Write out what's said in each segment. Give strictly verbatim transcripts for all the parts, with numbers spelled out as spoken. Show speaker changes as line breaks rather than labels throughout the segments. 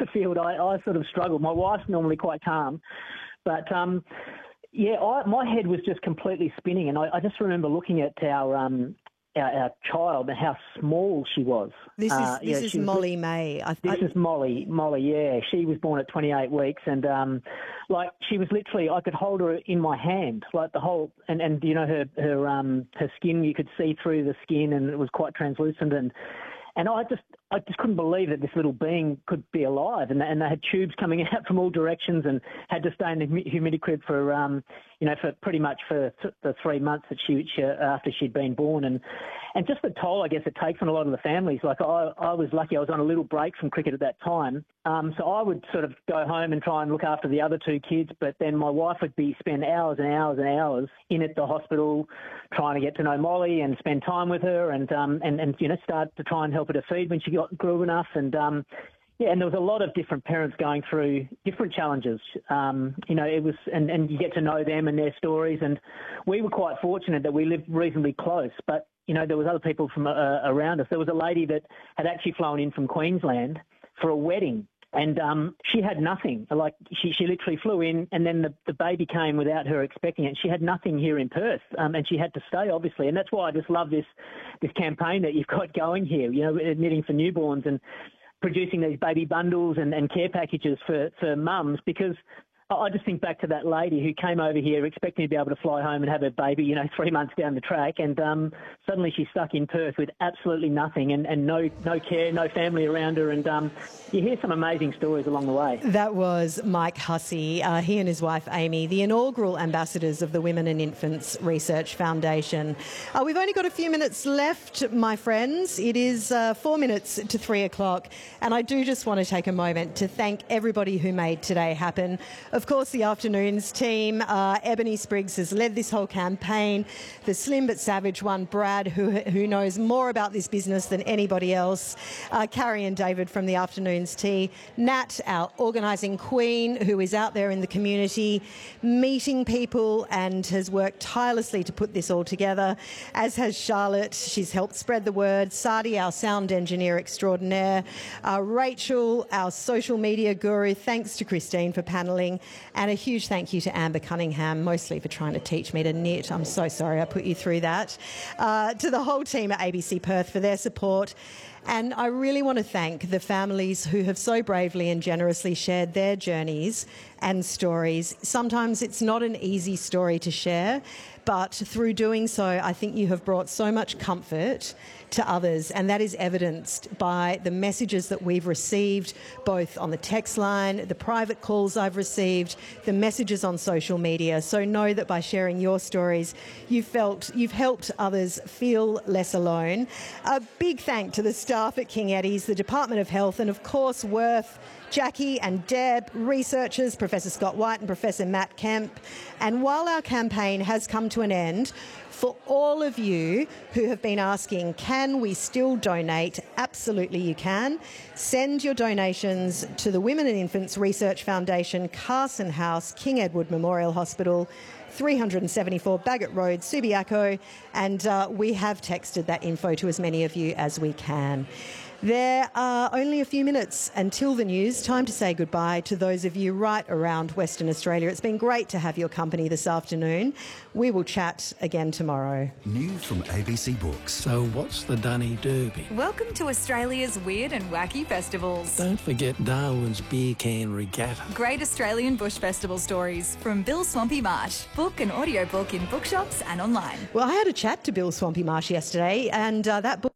Chesterfield, I, I sort of struggled. My wife's normally quite calm, but um, yeah, I, my head was just completely spinning, and I, I just remember looking at our um, our, our child and how small she was.
This is
uh,
this
yeah,
is
was,
Molly May. I,
this
I,
is Molly. Molly, yeah, she was born at twenty-eight weeks, and um, like she was literally, I could hold her in my hand, like the whole, and and you know her her um her skin, you could see through the skin, and it was quite translucent, and and I just I just couldn't believe that this little being could be alive, and and they had tubes coming out from all directions, and had to stay in the humidity crib for um you know for pretty much for th- the three months that she, she after she'd been born, and and just the toll I guess it takes on a lot of the families. Like I I was lucky, I was on a little break from cricket at that time, um so I would sort of go home and try and look after the other two kids, but then my wife would be spend hours and hours and hours in at the hospital trying to get to know Molly and spend time with her, and um and and you know start to try and help her to feed when she got grew enough, and um yeah, and there was a lot of different parents going through different challenges. Um, you know, it was, and, and you get to know them and their stories. And we were quite fortunate that we lived reasonably close. But, you know, there was other people from uh, around us. There was a lady that had actually flown in from Queensland for a wedding. And um, she had nothing. Like, she, she literally flew in, and then the, the baby came without her expecting it. She had nothing here in Perth, um, and she had to stay, obviously. And that's why I just love this this campaign that you've got going here, you know, Knitting for Newborns, and producing these baby bundles and, and care packages for, for mums, because I just think back to that lady who came over here expecting to be able to fly home and have her baby, you know, three months down the track, and um, suddenly she's stuck in Perth with absolutely nothing, and, and no no care, no family around her, and um, you hear some amazing stories along the way.
That was Mike Hussey. Uh, he and his wife Amy, the inaugural ambassadors of the Women and Infants Research Foundation. Uh, we've only got a few minutes left, my friends. It is uh, four minutes to three o'clock, and I do just want to take a moment to thank everybody who made today happen. Of course, the afternoons team, uh, Ebony Spriggs has led this whole campaign. The slim but savage one, Brad, who who knows more about this business than anybody else. Uh, Carrie and David from the afternoons tea. Nat, our organising queen, who is out there in the community meeting people and has worked tirelessly to put this all together, as has Charlotte. She's helped spread the word. Sadi, our sound engineer extraordinaire. Uh, Rachel, our social media guru. Thanks to Christine for panelling. And a huge thank you to Amber Cunningham, mostly for trying to teach me to knit. I'm so sorry I put you through that. Uh, to the whole team at A B C Perth for their support. And I really want to thank the families who have so bravely and generously shared their journeys and stories. Sometimes it's not an easy story to share, but through doing so, I think you have brought so much comfort to others, and that is evidenced by the messages that we've received, both on the text line, the private calls I've received, the messages on social media. So know that by sharing your stories, you've felt, you've helped others feel less alone. A big thank to the staff at King Eddie's, the Department of Health, and of course Worth, Jackie and Deb, researchers, Professor Scott White and Professor Matt Kemp. And while our campaign has come to an end, for all of you who have been asking, can we still donate? Absolutely you can. Send your donations to the Women and Infants Research Foundation, Carson House, King Edward Memorial Hospital, three seventy-four Bagot Road, Subiaco, and uh, we have texted that info to as many of you as we can. There are only a few minutes until the news. Time to say goodbye to those of you right around Western Australia. It's been great to have your company this afternoon. We will chat again tomorrow.
News from A B C Books.
So what's the Dunny Derby?
Welcome to Australia's weird and wacky festivals.
Don't forget Darwin's Beer Can Regatta.
Great Australian Bush Festival stories from Bill Swampy Marsh. Book an audiobook in bookshops and online.
Well, I had a chat to Bill Swampy Marsh yesterday, and uh, that book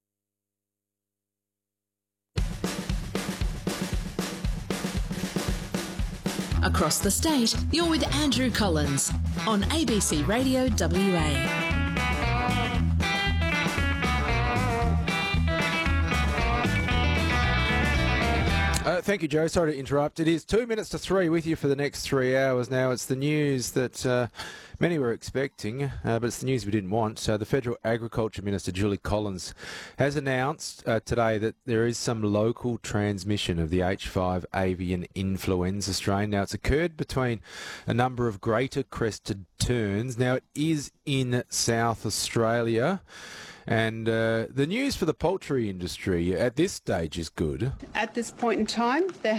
Across the state, you're with Andrew Collins on A B C Radio W A.
Uh, thank you, Joe. Sorry to interrupt. It is two minutes to three with you for the next three hours now. It's the news that uh, many were expecting, uh, but it's the news we didn't want. So the Federal Agriculture Minister, Julie Collins, has announced uh, today that there is some local transmission of the H five avian influenza strain. Now, it's occurred between a number of greater crested terns. Now, it is in South Australia. And uh, the news for the poultry industry at this stage is good.
At this point in time, there